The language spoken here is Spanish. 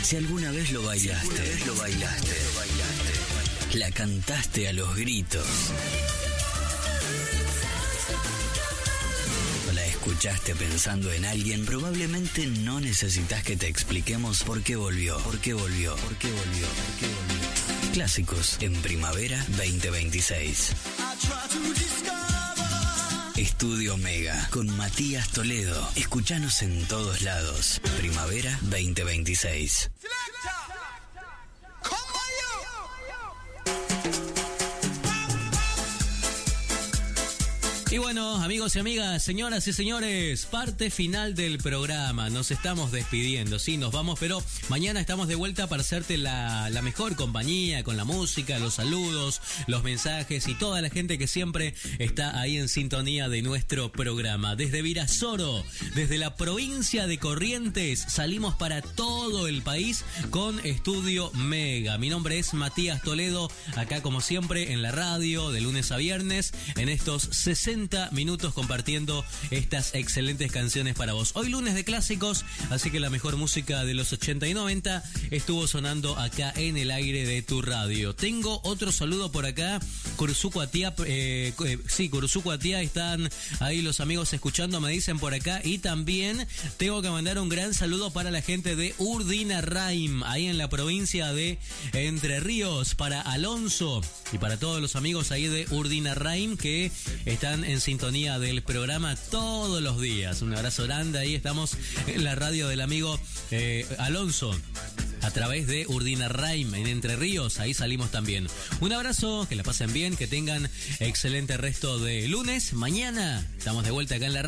Si alguna vez lo bailaste, la cantaste a los gritos, o la escuchaste pensando en alguien, probablemente no necesitas que te expliquemos por qué volvió. Clásicos en Primavera 2026. Estudio Mega con Matías Toledo. Escuchanos en todos lados. Primavera 2026. Y bueno, amigos y amigas, señoras y señores, parte final del programa. Nos estamos despidiendo, sí, nos vamos, pero mañana estamos de vuelta para hacerte la mejor compañía con la música, los saludos, los mensajes y toda la gente que siempre está ahí en sintonía de nuestro programa. Desde Virasoro, desde la provincia de Corrientes, salimos para todo el país con Estudio Mega. Mi nombre es Matías Toledo, acá como siempre en la radio, de lunes a viernes, en estos 60 minutos compartiendo estas excelentes canciones para vos. Hoy lunes de clásicos, así que la mejor música de los 80 y 90 estuvo sonando acá en el aire de tu radio. Tengo otro saludo por acá, Curuzucuatía, Curuzucuatía, están ahí los amigos escuchando, me dicen por acá, y también tengo que mandar un gran saludo para la gente de Urdinarraim, ahí en la provincia de Entre Ríos, para Alonso y para todos los amigos ahí de Urdinarraim que están en sintonía del programa todos los días. Un abrazo grande, ahí estamos en la radio del amigo Alonso, a través de Urdinarraim en Entre Ríos, ahí salimos también. Un abrazo, que la pasen bien, que tengan excelente resto de lunes. Mañana estamos de vuelta acá en la radio.